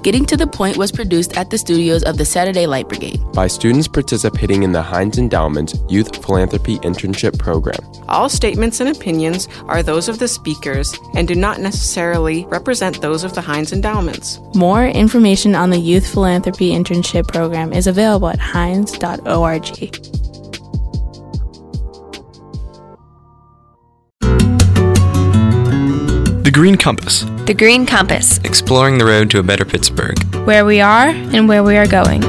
Getting to the Point was produced at the studios of the Saturday Light Brigade by students participating in the Heinz Endowment's Youth Philanthropy Internship Program. All statements and opinions are those of the speakers and do not necessarily represent those of the Heinz Endowments. More information on the Youth Philanthropy Internship Program is available at heinz.org. The Green Compass. The Green Compass. Exploring the road to a better Pittsburgh. Where we are and where we are going.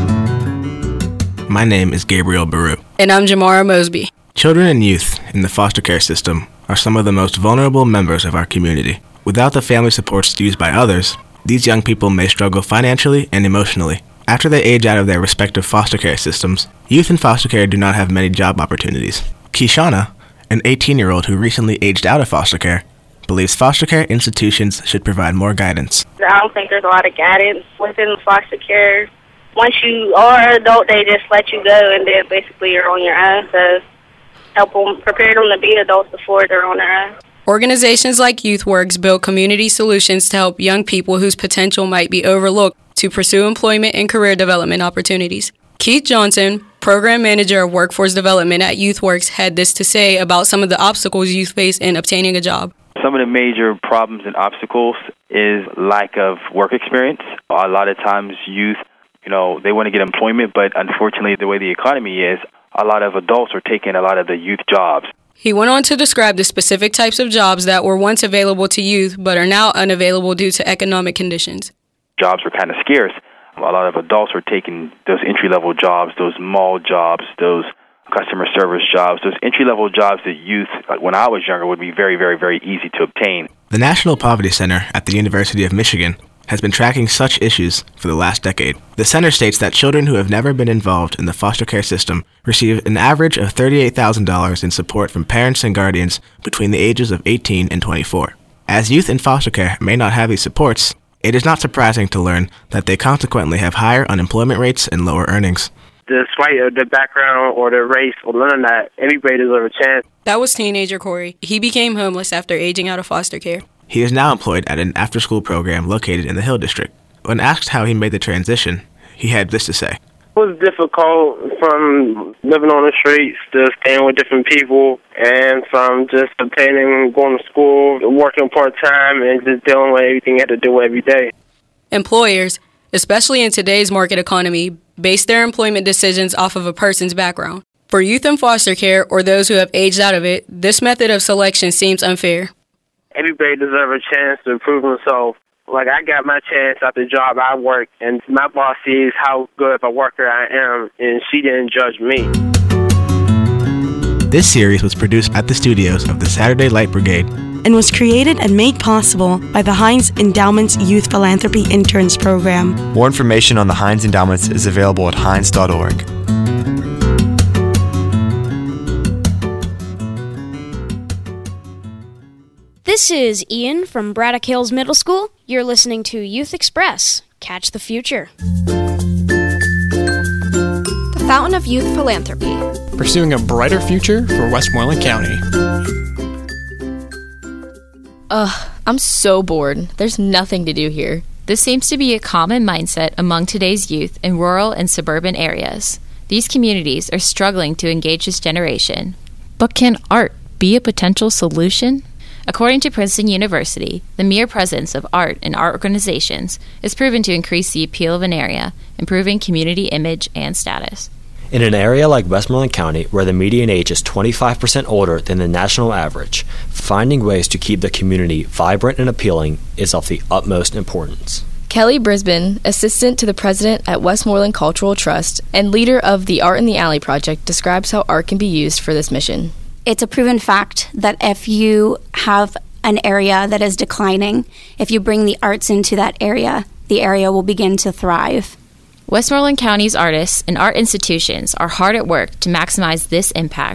My name is Gabriel Baru. And I'm Jamara Mosby. Children and youth in the foster care system are some of the most vulnerable members of our community. Without the family supports used by others, these young people may struggle financially and emotionally. After they age out of their respective foster care systems, youth in foster care do not have many job opportunities. Kishana, an 18-year-old who recently aged out of foster care, believes foster care institutions should provide more guidance. I don't think there's a lot of guidance within foster care. Once you are an adult, they just let you go, and then basically you're on your own. So help them, prepare them to be adults before they're on their own. Organizations like YouthWorks build community solutions to help young people whose potential might be overlooked to pursue employment and career development opportunities. Keith Johnson, Program Manager of Workforce Development at YouthWorks, had this to say about some of the obstacles youth face in obtaining a job. Some of the major problems and obstacles is lack of work experience. A lot of times youth, they want to get employment, but unfortunately the way the economy is, a lot of adults are taking a lot of the youth jobs. He went on to describe the specific types of jobs that were once available to youth but are now unavailable due to economic conditions. Jobs were kind of scarce. A lot of adults are taking those entry-level jobs, those mall jobs, those customer service jobs, those entry-level jobs that youth, like when I was younger, would be very, very, very easy to obtain. The National Poverty Center at the University of Michigan has been tracking such issues for the last decade. The center states that children who have never been involved in the foster care system receive an average of $38,000 in support from parents and guardians between the ages of 18 and 24. As youth in foster care may not have these supports, it is not surprising to learn that they consequently have higher unemployment rates and lower earnings. Despite the background or the race or none of that, everybody deserves a chance. That was teenager Corey. He became homeless after aging out of foster care. He is now employed at an after-school program located in the Hill District. When asked how he made the transition, he had this to say. It was difficult from living on the streets to staying with different people and from just obtaining, going to school, working part-time, and just dealing with everything you had to do every day. Employers, especially in today's market economy, base their employment decisions off of a person's background. For youth in foster care or those who have aged out of it, this method of selection seems unfair. Everybody deserves a chance to prove themselves. Like, I got my chance at the job I work, and my boss sees how good of a worker I am, and she didn't judge me. This series was produced at the studios of the Saturday Light Brigade and was created and made possible by the Heinz Endowment's Youth Philanthropy Interns Program. More information on the Heinz Endowments is available at heinz.org. This is Ian from Braddock Hills Middle School. You're listening to Youth Express. Catch the future. The Fountain of Youth Philanthropy. Pursuing a brighter future for Westmoreland County. I'm so bored. There's nothing to do here. This seems to be a common mindset among today's youth in rural and suburban areas. These communities are struggling to engage this generation. But can art be a potential solution? According to Princeton University, the mere presence of art in art organizations is proven to increase the appeal of an area, improving community image and status. In an area like Westmoreland County, where the median age is 25% older than the national average, finding ways to keep the community vibrant and appealing is of the utmost importance. Kelly Brisbane, assistant to the president at Westmoreland Cultural Trust and leader of the Art in the Alley project, describes how art can be used for this mission. It's a proven fact that if you have an area that is declining, if you bring the arts into that area, the area will begin to thrive. Westmoreland County's artists and art institutions are hard at work to maximize this impact